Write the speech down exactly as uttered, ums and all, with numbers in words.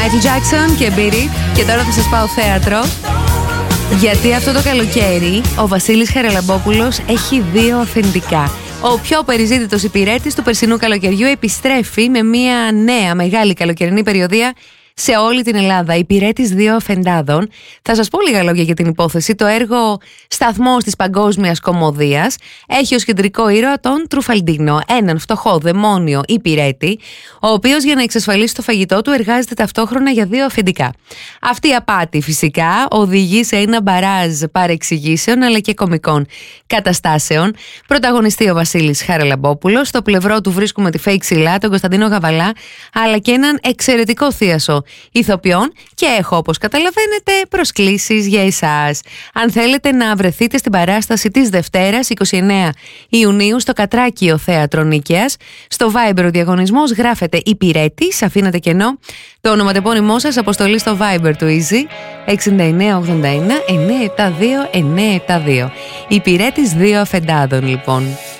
Michael Jackson και Beat It. Και τώρα θα σας πάω θέατρο. Γιατί αυτό το καλοκαίρι ο Βασίλης Χαραλαμπόπουλος έχει δύο αφεντικά. Ο πιο περιζήτητος υπηρέτης του περσινού καλοκαιριού επιστρέφει με μια νέα μεγάλη καλοκαιρινή περιοδεία σε όλη την Ελλάδα. Υπηρέτης δύο αφεντάδων. Θα σας πω λίγα λόγια για την υπόθεση. Το έργο «Σταθμός της Παγκόσμιας Κωμωδίας» έχει ως κεντρικό ήρωα τον Τρουφαλντίνο, έναν φτωχό δαιμόνιο υπηρέτη, ο οποίος για να εξασφαλίσει το φαγητό του εργάζεται ταυτόχρονα για δύο αφεντικά. Αυτή η απάτη φυσικά οδηγεί σε ένα μπαράζ παρεξηγήσεων αλλά και κωμικών καταστάσεων. Πρωταγωνιστεί ο Βασίλης Χαραλαμπόπουλος. Στο πλευρό του βρίσκουμε τη Φέη Ξυλά, τον Κωνσταντίνο Γαβαλά, αλλά και έναν εξαιρετικό θίασο ηθοποιών και έχω, όπως καταλαβαίνετε, προσκλήσεις για εσάς. Αν θέλετε να βρεθείτε στην παράσταση της Δευτέρας εικοστή ενάτη Ιουνίου στο Κατράκιο Θέατρο Νίκαιας, στο Viber ο διαγωνισμός γράφετε υπηρέτης, αφήνετε κενό το ονοματεπώνυμό σας, αποστολή στο Viber του Easy εξήντα εννέα ογδόντα ένα εννιακόσια εβδομήντα δύο εννιακόσια εβδομήντα δύο. Υπηρέτης δύο αφεντάδων λοιπόν.